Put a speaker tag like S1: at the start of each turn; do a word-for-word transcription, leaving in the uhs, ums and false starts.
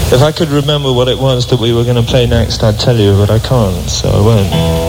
S1: If I could remember what it was that we were going to play next, I'd tell you, but I can't, so I won't.